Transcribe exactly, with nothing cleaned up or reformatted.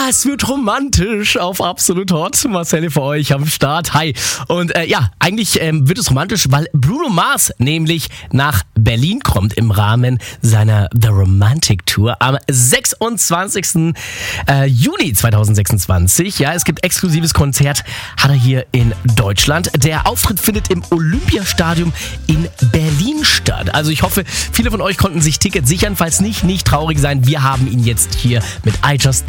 Ja, es wird romantisch auf Absolut Hot. Marcel für euch am Start. Hi. Und äh, ja, eigentlich ähm, wird es romantisch, weil Bruno Mars nämlich nach Berlin kommt im Rahmen seiner The Romantic Tour am sechsundzwanzigsten Juni zweitausendsechsundzwanzig. Ja, es gibt exklusives Konzert, hat er hier in Deutschland. Der Auftritt findet im Olympiastadion in Berlin statt. Also ich hoffe, viele von euch konnten sich Tickets sichern. Falls nicht, nicht traurig sein. Wir haben ihn jetzt hier mit I Just